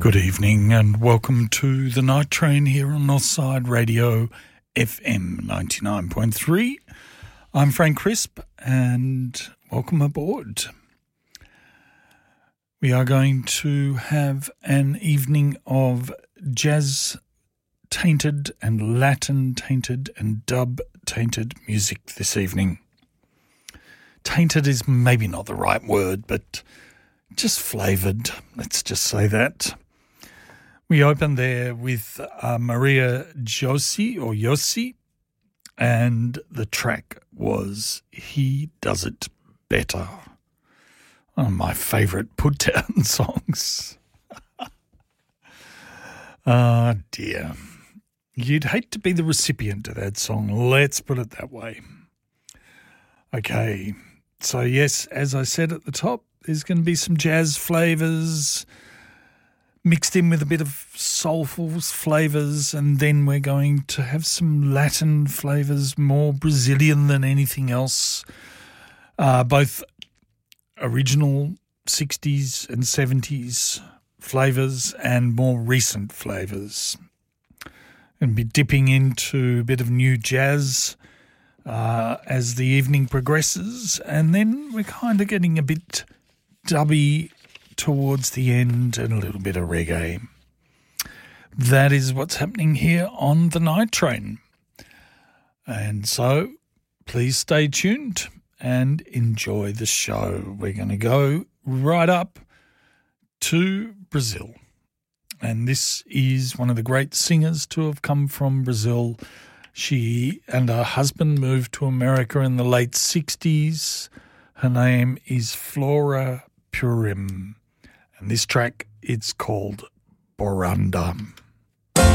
Good evening and welcome to the Night Train here on Northside Radio FM 99.3. I'm Frank Crisp and welcome aboard. We are going to have an evening of jazz-tainted and Latin-tainted and dub-tainted music this evening. Tainted is maybe not the right word, but just flavoured, let's just say that. We opened there with Maria Yossi, and the track was He Does It Better. One of my favourite put-down songs. Ah, dear. You'd hate to be the recipient of that song, let's put it that way. Okay, so yes, as I said at the top, there's going to be some jazz flavours mixed in with a bit of soulful flavours, and then we're going to have some Latin flavours, more Brazilian than anything else, both original 60s and 70s flavours and more recent flavours. And be dipping into a bit of new jazz as the evening progresses, and then we're kind of getting a bit dubby towards the end and a little bit of reggae. That is what's happening here on the Night Train. And so please stay tuned and enjoy the show. We're going to go right up to Brazil. And this is one of the great singers to have come from Brazil. She and her husband moved to America in the late 60s. Her name is Flora Purim. And this track, it's called Boranda.